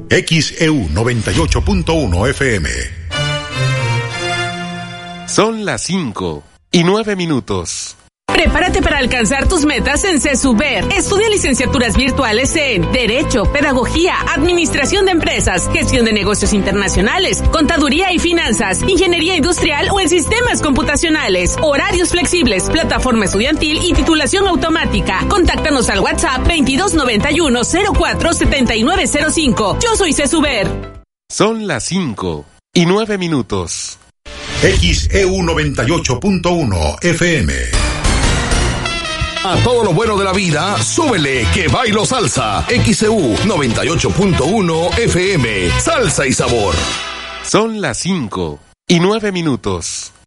XEU 98.1 FM. Son las 5:09. Prepárate para alcanzar tus metas en CESUBER. Estudia licenciaturas virtuales en Derecho, Pedagogía, Administración de Empresas, Gestión de Negocios Internacionales, Contaduría y Finanzas, Ingeniería Industrial o en Sistemas Computacionales. Horarios flexibles, plataforma estudiantil y titulación automática. Contáctanos al WhatsApp 2291-047905. Yo soy CESUBER. Son las 5:09. XEU 98.1 FM. A todo lo bueno de la vida, súbele que bailo salsa. XEU 98.1 FM. Salsa y sabor. Son las 5:09.